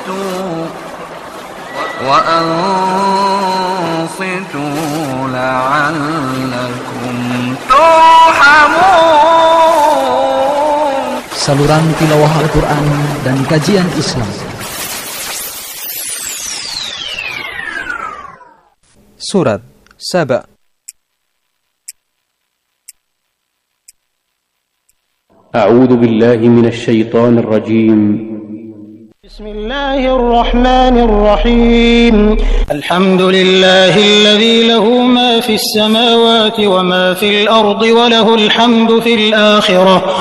وأنصتوا لعلكم ترحمون. Saluran tilawah Al-Quran dan kajian Islam. Surat Saba. أعوذ بالله من الشيطان الرجيم. بسم الله الرحمن الرحيم. الحمد لله الذي له ما في السماوات وما في الأرض وله الحمد في الآخرة